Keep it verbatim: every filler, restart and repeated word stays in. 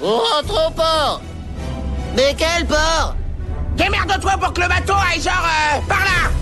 On rentre au port. Mais quel port? Démerde-toi pour que le bateau aille genre euh, par là.